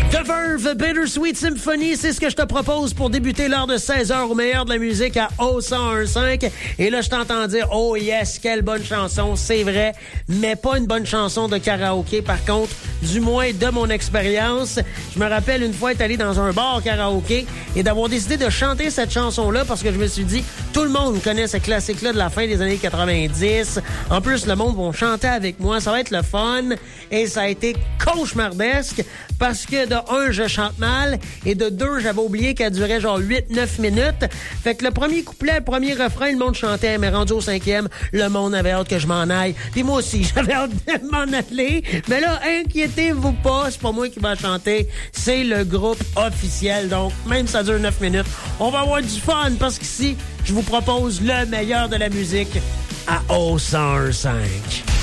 The Verve, Bittersweet Symphony, c'est ce que je te propose pour débuter l'heure de 16h au meilleur de la musique à O1015. Et là, je t'entends dire, oh yes, quelle bonne chanson, c'est vrai, mais pas une bonne chanson de karaoké, par contre, du moins de mon expérience. Je me rappelle une fois être allé dans un bar karaoké et d'avoir décidé de chanter cette chanson-là parce que je me suis dit, tout le monde connaît ce classique-là de la fin des années 90. En plus, le monde va chanter avec moi, ça va être le fun. Et ça a été cauchemardesque parce que de un, je chante mal, et de deux, j'avais oublié qu'elle durait genre 8-9 minutes. Fait que le premier couplet, le premier refrain, le monde chantait, mais rendu au cinquième, le monde avait hâte que je m'en aille. Puis moi aussi, j'avais hâte de m'en aller. Mais là, inquiétez-vous pas, c'est pas moi qui va chanter, c'est le groupe officiel. Donc, même si ça dure 9 minutes, on va avoir du fun parce qu'ici, je vous propose le meilleur de la musique à O1015.